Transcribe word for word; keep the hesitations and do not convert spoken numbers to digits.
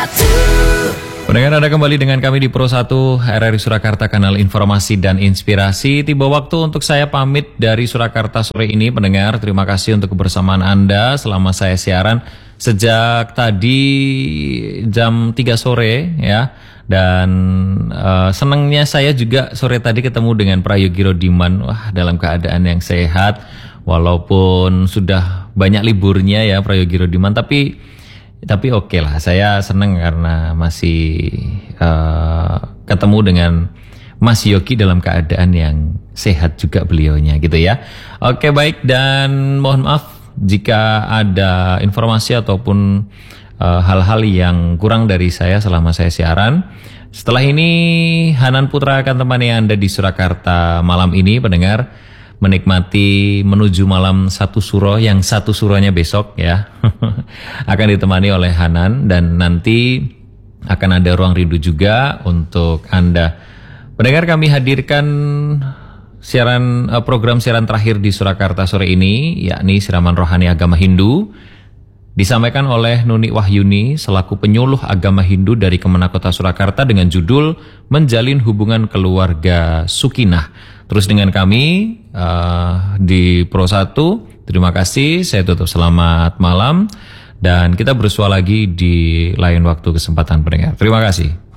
Pendengar, Anda kembali dengan kami di Pro satu R R I Surakarta, kanal informasi dan inspirasi. Tiba waktu untuk saya pamit dari Surakarta sore ini. Pendengar, terima kasih untuk kebersamaan Anda selama saya siaran sejak tadi jam tiga sore ya. Dan uh, senangnya saya juga sore tadi ketemu dengan Prayogi Rodiman. Wah, dalam keadaan yang sehat walaupun sudah banyak liburnya ya Prayogi Rodiman, tapi Tapi oke okay lah, saya senang karena masih uh, ketemu dengan Mas Yogi dalam keadaan yang sehat juga beliaunya gitu ya. Oke, baik, dan mohon maaf jika ada informasi ataupun uh, hal-hal yang kurang dari saya selama saya siaran. Setelah ini Hanan Putra akan temani Anda di Surakarta malam ini, pendengar, menikmati menuju malam satu suro, yang satu suronya besok ya akan ditemani oleh Hanan, dan nanti akan ada ruang rindu juga untuk Anda. Pendengar, kami hadirkan siaran program siaran terakhir di Surakarta sore ini, yakni Siraman Rohani Agama Hindu, disampaikan oleh Nuni Wahyuni selaku penyuluh agama Hindu dari Kemenak Kota Surakarta dengan judul Menjalin Hubungan Keluarga Sukinah. Terus dengan kami uh, di Pro satu, terima kasih, saya tutup selamat malam, dan kita bersua lagi di lain waktu kesempatan, pendengar. Terima kasih.